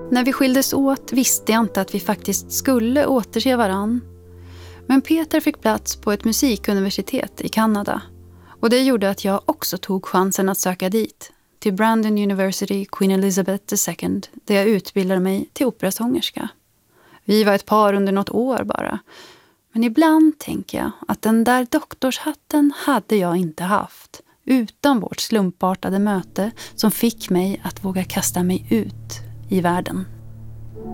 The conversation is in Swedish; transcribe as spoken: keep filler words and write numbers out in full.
När vi skildes åt visste jag inte att vi faktiskt skulle återse varann. Men Peter fick plats på ett musikuniversitet i Kanada. Och det gjorde att jag också tog chansen att söka dit. Till Brandon University, Queen Elizabeth the second, där jag utbildade mig till operasångerska. Vi var ett par under något år bara. Men ibland tänker jag att den där doktorshatten hade jag inte haft utan vårt slumpartade möte som fick mig att våga kasta mig ut i världen.